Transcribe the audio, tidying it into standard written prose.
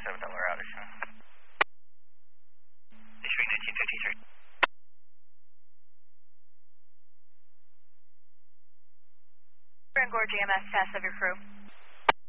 27 Delaware outage. Issuing 1953. Bangor GMS, test of your crew.